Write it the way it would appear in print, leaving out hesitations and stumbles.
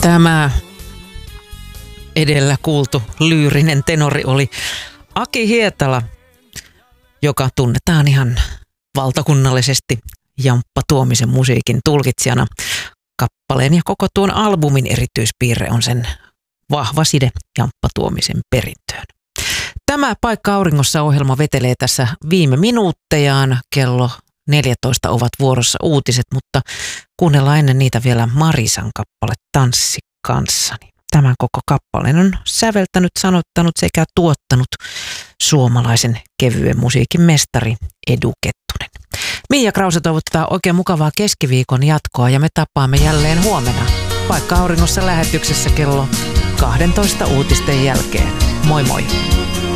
Tämä edellä kuultu lyyrinen tenori oli Aki Hietala, joka tunnetaan ihan valtakunnallisesti Jamppa Tuomisen musiikin tulkitsijana. Kappaleen ja koko tuon albumin erityispiirre on sen vahva side Jamppa Tuomisen perintöön. Tämä Paikka auringossa -ohjelma vetelee tässä viime minuuttejaan. Kello 14 ovat vuorossa uutiset, mutta kuunnellaan ennen niitä vielä Marisan kappale Tanssi kanssani. Tämän koko kappaleen on säveltänyt, sanottanut sekä tuottanut suomalaisen kevyen musiikin mestari Edu Kettunen. Miia Krause toivottaa oikein mukavaa keskiviikon jatkoa ja me tapaamme jälleen huomenna Paikka auringossa -lähetyksessä kello 12 uutisten jälkeen. Moi moi!